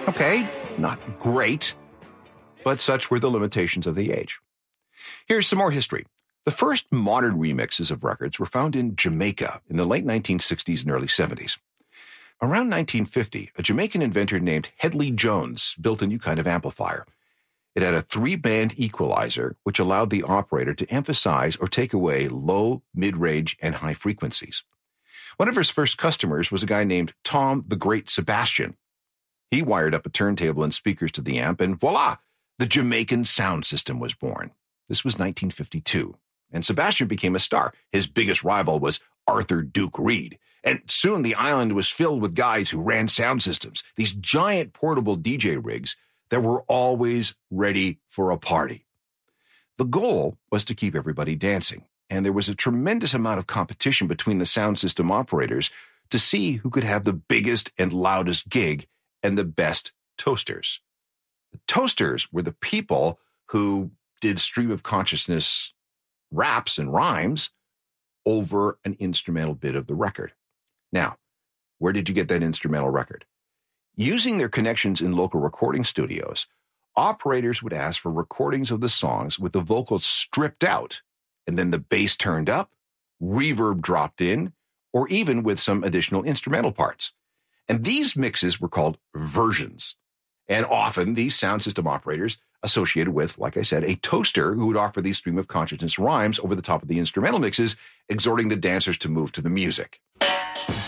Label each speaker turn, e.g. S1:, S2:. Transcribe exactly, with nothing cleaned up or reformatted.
S1: Okay, not great, but such were the limitations of the age. Here's some more history. The first modern remixes of records were found in Jamaica in the late nineteen sixties and early seventies. Around nineteen fifty, a Jamaican inventor named Hedley Jones built a new kind of amplifier. It had a three-band equalizer, which allowed the operator to emphasize or take away low, mid-range, and high frequencies. One of his first customers was a guy named Tom the Great Sebastian. He wired up a turntable and speakers to the amp, and voila, the Jamaican sound system was born. This was nineteen fifty-two, and Sebastian became a star. His biggest rival was Arthur Duke Reed, and soon the island was filled with guys who ran sound systems, these giant portable D J rigs that were always ready for a party. The goal was to keep everybody dancing, and there was a tremendous amount of competition between the sound system operators to see who could have the biggest and loudest gig and the best toasters. The toasters were the people who did stream of consciousness raps and rhymes over an instrumental bit of the record. Now, where did you get that instrumental record? Using their connections in local recording studios, operators would ask for recordings of the songs with the vocals stripped out, and then the bass turned up, reverb dropped in, or even with some additional instrumental parts. And these mixes were called versions. And often these sound system operators associated with, like I said, a toaster who would offer these stream of consciousness rhymes over the top of the instrumental mixes, exhorting the dancers to move to the music.